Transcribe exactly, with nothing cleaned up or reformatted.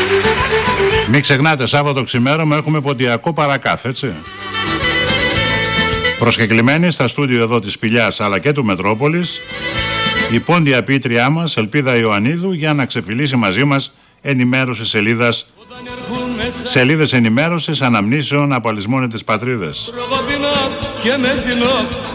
Μην ξεχνάτε, Σάββατο ξημέρωμα έχουμε ποντιακό παρακάθ, έτσι. Προσκεκλημένοι στα στούντιο εδώ της Σπηλιάς αλλά και του Μετρόπολης, η πόντια ποιήτριά μας Ελπίδα Ιωαννίδου, για να ξεφυλίσει μαζί μας ενημέρωση σελίδας, σελίδες ενημέρωσης αναμνήσεων από αλυσμόνητες πατρίδες.